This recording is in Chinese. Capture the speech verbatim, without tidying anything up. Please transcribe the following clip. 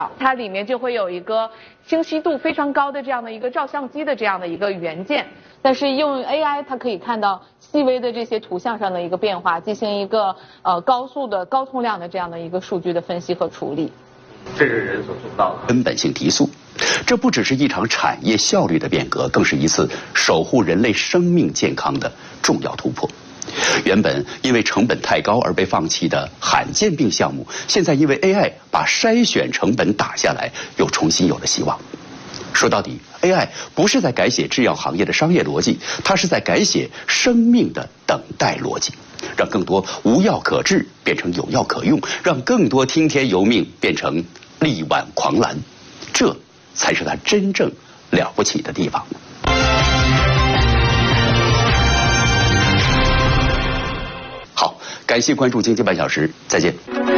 它里面就会有一个清晰度非常高的这样的一个照相机的这样的一个元件，但是用 A I 它可以看到细微的这些图像上的一个变化，进行一个呃高速的高通量的这样的一个数据的分析和处理。 这是人所做不到的根本性提速。这不只是一场产业效率的变革，更是一次守护人类生命健康的重要突破。原本因为成本太高而被放弃的罕见病项目，现在因为 A I 把筛选成本打下来，又重新有了希望。说到底 ，A I 不是在改写制药行业的商业逻辑，它是在改写生命的等待逻辑，让更多无药可治变成有药可用，让更多听天由命变成力挽狂澜，这才是它真正了不起的地方。好，感谢关注经济半小时，再见。